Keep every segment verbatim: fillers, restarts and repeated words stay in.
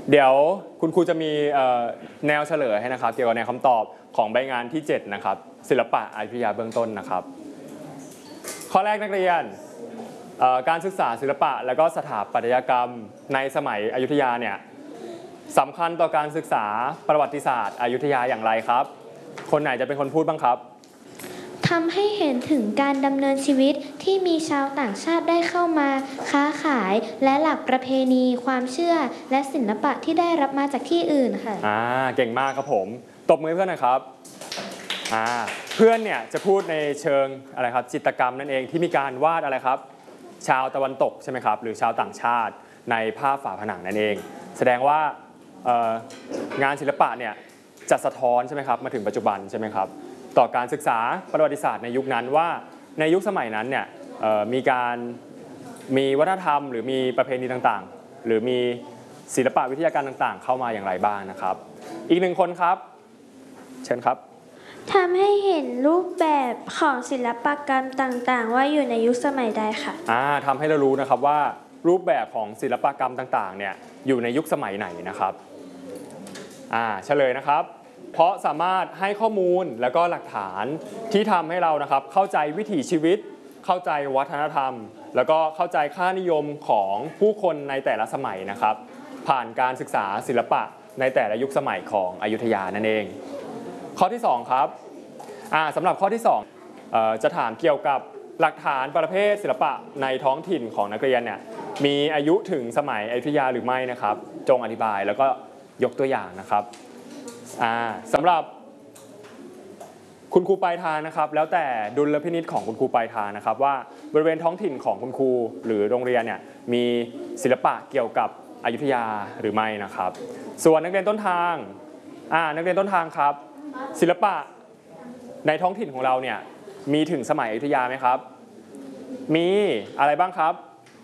เดี๋ยวคุณครูจะมีแนวเฉลยให้นะครับเกี่ยวกับแนวคำตอบของใบงานที่เจ็ดนะครับศิลปะอยุธยาเบื้องต้นนะครับข้อแรกนักเรียนการศึกษาศิลปะและก็สถาปัตยกรรมในสมัยอยุธยาเนี่ยสำคัญต่อการศึกษาประวัติศาสตร์อยุธยาอย่างไรครับคนไหนจะเป็นคนพูดบ้างครับทำให้เห็นถึงการดำเนินชีวิตที่มีชาวต่างชาติได้เข้ามาค้าขายและหลักประเพณีความเชื่อและศิลปะที่ได้รับมาจากที่อื่นค่ะอ่าเก่งมากครับผมตบมือเพื่อนหน่อยครับอ่าเพื่อนเนี่ยจะพูดในเชิงอะไรครับจิตรกรรมนั่นเองที่มีการวาดอะไรครับชาวตะวันตกใช่ไหมครับหรือชาวต่างชาติในภาพฝาผนังนั่นเองแสดงว่างานศิลปะเนี่ยจะสะท้อนใช่ไหมครับมาถึงปัจจุบันใช่ไหมครับต่อการศึกษาประวัติศาสตร์ในยุคนั้นว่าในยุคสมัยนั้นเนี่ยมีการมีวัฒนธรรมหรือมีประเพณีต่างๆหรือมีศิลปะวิทยาการต่างๆเข้ามาอย่างไรบ้างนะครับอีกหนึ่งคนครับเชิญครับทำให้เห็นรูปแบบของศิลปกรรมต่างๆว่าอยู่ในยุคสมัยใดค่ะอ่าทำให้เรารู้นะครับว่ารูปแบบของศิลปกรรมต่างๆเนี่ยอยู่ในยุคสมัยไหนนะครับอ่าเฉลยนะครับเพราะสามารถให้ข้อมูลและก็หลักฐานที่ทำให้เรานะครับเข้าใจวิถีชีวิตเข้าใจวัฒนธรรมแล้วก็เข้าใจค่านิยมของผู้คนในแต่ละสมัยนะครับผ่านการศึกษาศิลปะในแต่ละยุคสมัยของอยุธยานั่นเองข้อที่สองครับอ่าสำหรับข้อที่สองเอ่อจะถามเกี่ยวกับหลักฐานประเภทศิลปะในท้องถิ่นของนักเรียนเนี่ยมีอายุถึงสมัยอยุธยาหรือไม่นะครับจงอธิบายแล้วก็ยกตัวอย่างนะครับสำหรับคุณครูปลายทางนะครับแล้วแต่ดุลพินิจของคุณครูปลายทางนะครับว่าบริเวณท้องถิ่นของคุณครูหรือโรงเรียนเนี่ยมีศิลปะเกี่ยวกับอยุธยาหรือไม่นะครับส่วนนักเรียนต้นทางอ่านักเรียนต้นทางครับศิลปะในท้องถิ่นของเราเนี่ยมีถึงสมัยอยุธยาไหมครับมีอะไรบ้างครับ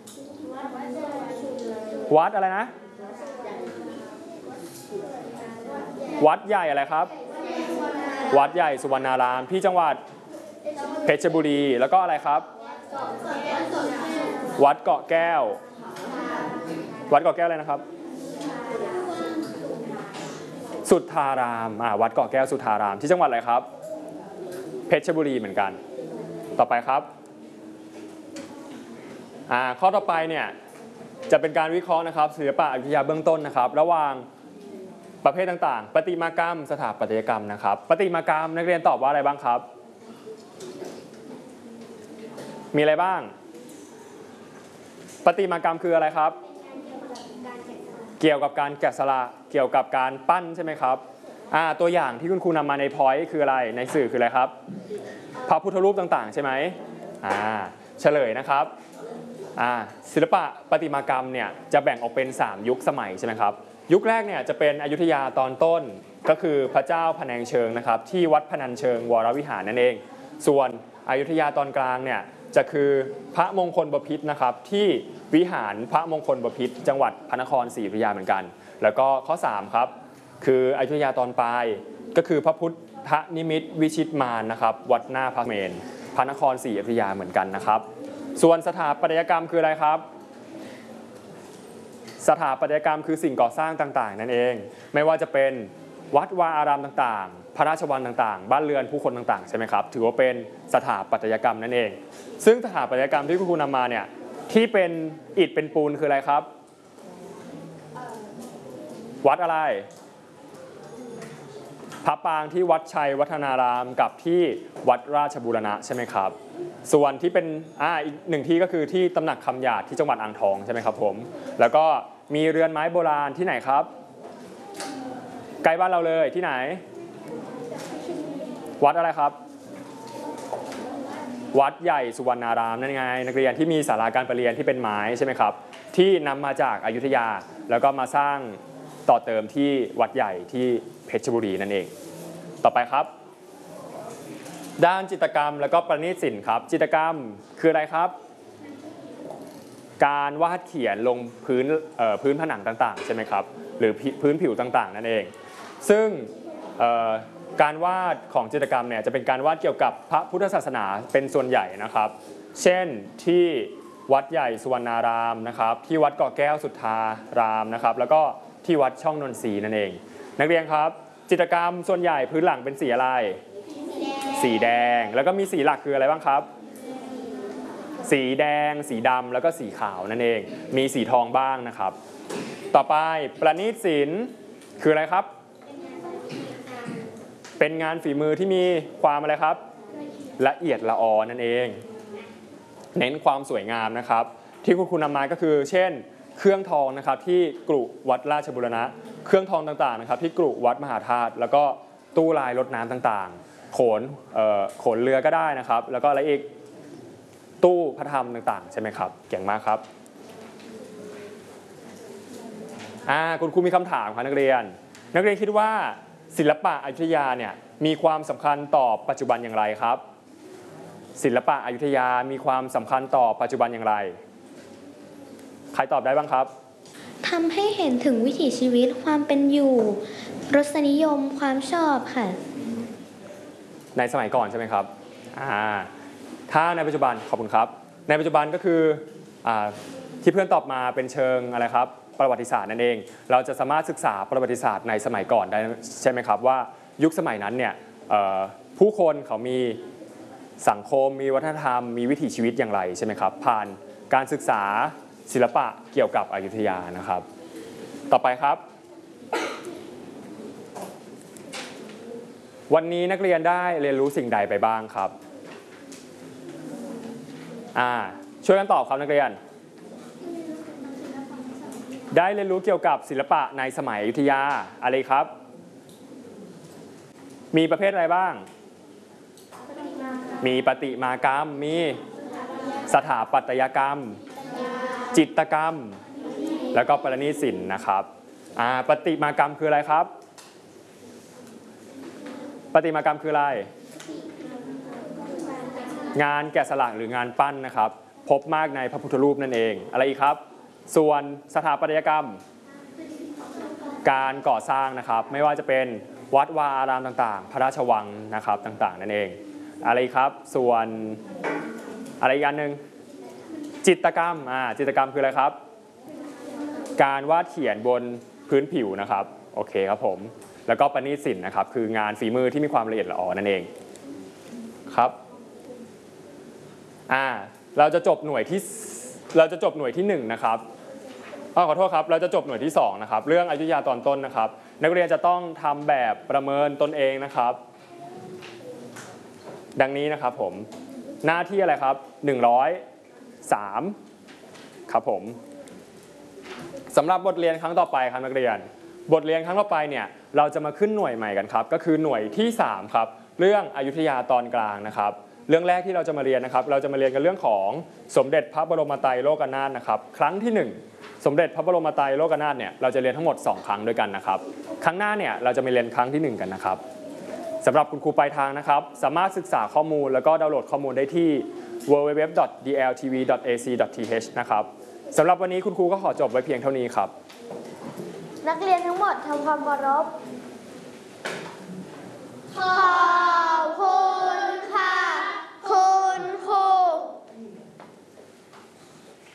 วัดอะไรนะวัดใหญ่อะไรครับวัดใหญ่สุวรรณารามที่จังหวัดเพชรบุรีแล้วก็อะไรครับวัดเกาะแก้ววัดเกาะแก้วอะไรนะครับสุทธารามอ่าวัดเกาะแก้วสุทธารามที่จังหวัดอะไรครับเพชรบุรีเหมือนกันต่อไปครับอ่าข้อต่อไปเนี่ยจะเป็นการวิเคราะห์นะครับศิลปะอยุธยาเบื้องต้นนะครับระหว่างประเภทต่างๆประติมากรรมสถาปัตยกรรมนะครับประติมากรรมนักเรียนตอบว่าอะไรบ้างครับมีอะไรบ้างประติมากรรมคืออะไรครับเกี่ยวกับการแกะสลักเกี่ยวกับการปั้นใช่ไหมครับอ่าตัวอย่างที่คุณครูนำมาในพอยต์คืออะไรในสื่อคืออะไรครับพระพุทธรูปต่างๆใช่ไหมอ่าเฉลยนะครับอ่าศิลปะประติมากรรมเนี่ยจะแบ่งออกเป็นสามยุคสมัยใช่ไหมครับยุคแรกเนี่ยจะเป็นอยุธยาตอนต้นก็คือพระเจ้าพนัญเชิงนะครับที่วัดพนัญเชิงวรวิหารนั่นเองส่วนอยุธยาตอนกลางเนี่ยจะคือพระมงคลบพิตรนะครับที่วิหารพระมงคลบพิตรจังหวัดพระนครศรีอยุธยาเหมือนกันแล้วก็ข้อสามครับคืออยุธยาตอนปลายก็คือพระพุทธนิมิตวิชิตมารนะครับวัดหน้าพระเมรุพระนครศรีอยุธยาเหมือนกันนะครับส่วนสถาปัตยกรรมคืออะไรครับสถาปัตยกรรมคือสิ่งก่อสร้างต่างๆนั่นเองไม่ว่าจะเป็นวัดวาอารามต่างๆพระราชวังต่างๆบ้านเรือนผู้คนต่างๆใช่ไหมครับถือว่าเป็นสถาปัตยกรรมนั่นเองซึ่งสถาปัตยกรรมที่คุณครูนำมาเนี่ยที่เป็นอิฐเป็นปูนคืออะไรครับวัดอะไรพระปางที่วัดชัยวัฒนารามกับที่วัดราชบูรณะใช่ไหมครับส่วนที่เป็นอ่าอีกหนึ่งที่ก็คือที่ตำหนักคำหยาดที่จังหวัดอ่างทองใช่ไหมครับผมแล้วก็มีเรือนไม้โบราณที่ไหนครับใกล้บ้านเราเลยที่ไหนวัดอะไรครับวัดใหญ่สุวรรณารามนั่นไงนักเรียนที่มีศาลาการประเรียนที่เป็นไม้ใช่ไหมครับที่นำมาจากอยุธยาแล้วก็มาสร้างต่อเติมที่วัดใหญ่ที่เพชรบุรีนั่นเองต่อไปครับด้านจิตรกรรมแล้วก็ประณีตศิลป์ครับจิตรกรรมคืออะไรครับการวาดเขียนลงพื้นพื้นผนังต่างๆใช่ไหมครับหรือพื้นผิวต่างๆนั่นเองซึ่งการวาดของจิตรกรรมเนี่ยจะเป็นการวาดเกี่ยวกับพระพุทธศาสนาเป็นส่วนใหญ่นะครับเช่นที่ วัดใหญ่สุวรรณารามนะครับที่วัดเกาะแก้วสุทธารามนะครับแล้วก็ที่วัดช่องนนทรีนั่นเองนักเรียนครับจิตรกรรมส่วนใหญ่พื้นหลังเป็นสีอะไรสีแดงแล้วก็มีสีหลักคืออะไรบ้างครับสีแดงสีดำแล้วก็สีขาวนั่นเองมีสีทองบ้างนะครับต่อไปประณีตศิลป์คืออะไรครับเป็นงานฝีมือที่มีความอะไรครับละเอียดละออนั่นเองเน้นความสวยงามนะครับที่คุณครูนำมาก็คือเช่นเครื่องทองนะครับที่กรุวัดราชบุรณะเครื่องทองต่างๆนะครับที่กรุวัดมหาธาตุแล้วก็ตู้ลายรถน้ำต่างๆโขนเอ่อโขนเรือก็ได้นะครับแล้วก็อะไรอีกตู้พระธรรมต่างๆใช่ไหมครับเก่งมากครับอ่าคุณครูมีคำถามครับนักเรียนนักเรียนคิดว่าศิลปะอยุธยาเนี่ยมีความสำคัญต่อปัจจุบันอย่างไรครับศิลปะอยุธยามีความสำคัญต่อปัจจุบันอย่างไรใครตอบได้บ้างครับทำให้เห็นถึงวิถีชีวิตความเป็นอยู่รสนิยมความชอบค่ะในสมัยก่อนใช่ไหมครับอ่าถ้าในปัจจุบันขอบคุณครับในปัจจุบันก็คืออ่าที่เพื่อนตอบมาเป็นเชิงอะไรครับประวัติศาสตร์นั่นเองเราจะสามารถศึกษาประวัติศาสตร์ในสมัยก่อนได้ใช่ไหมครับว่ายุคสมัยนั้นเนี่ยผู้คนเขามีสังคมมีวัฒนธรรมมีวิถีชีวิตอย่างไรใช่ไหมครับผ่านการศึกษาศิลปะเกี่ยวกับอยุธยานะครับต่อไปครับวันนี้นักเรียนได้เรียนรู้สิ่งใดไปบ้างครับอ่าช่วยกันตอบครับนักเรียนได้เรียนรู้เกี่ยวกับศิลปะในสมัยอยุธยาอะไรครับมีประเภทอะไรบ้างมีประติมากรรมมีสถาปัตยกรรมจิตรกรรมแล้วก็ประณีตศิลป์นะครับอ่าประติมากรรมคืออะไรครับประติมากรรมคืออะไรงานแกะสลักหรืองานปั้นนะครับพบมากในพระพุทธรูปนั่นเองอะไรอีกครับส่วนสถาปัตยกรรมการก่อสร้างนะครับไม่ว่าจะเป็นวัดวาอารามต่างๆพระราชวังนะครับต่างๆนั่นเองอะไรครับส่วนอะไรอีกอันหนึ่งจิตรกรรมอ่าจิตรกรรมคืออะไรครับการวาดเขียนบนพื้นผิวนะครับโอเคครับผมแล้วก็ประณีตศิลป์นะครับคืองานฝีมือที่มีความละเอียดละออนั่นเองครับอ่าเราจะจบหน่วยที่เราจะจบหน่วยที่หนึ่งนะครับอ๋อขอโทษครับเราจะจบหน่วยที่สองนะครับเรื่องอยุธยาตอนต้นนะครับนักเรียนจะต้องทำแบบประเมินตนเองนะครับดังนี้นะครับผมหน้าที่อะไรครับหนึ่งร้อยสามครับผมสำหรับบทเรียนครั้งต่อไปครับนักเรียนบทเรียนครั้งต่อไปเนี่ยเราจะมาขึ้นหน่วยใหม่กันครับก็คือหน่วยที่สามครับเรื่องอยุธยาตอนกลางนะครับเรื่องแรกที่เราจะมาเรียนนะครับเราจะมาเรียนกันเรื่องของสมเด็จพระบรมไตรโลกนาถนะครับครั้งที่หนึ่งสมเด็จพระบรมไตรโลกนาถเนี่ยเราจะเรียนทั้งหมดสองครั้งด้วยกันนะครับครั้งหน้าเนี่ยเราจะมาเรียนครั้งที่หนึ่งกันนะครับสำหรับคุณครูปลายทางนะครับสามารถศึกษาข้อมูลแล้วก็ดาวน์โหลดข้อมูลได้ที่ ดับเบิลยู ดับเบิลยู ดับเบิลยู ดอท ดี แอล ที วี ดอท เอ ซี ดอท ที เอช นะครับสำหรับวันนี้คุณครูก็ขอจบไว้เพียงเท่านี้ครับนักเรียนทั้งหมดทำความเคารพขอ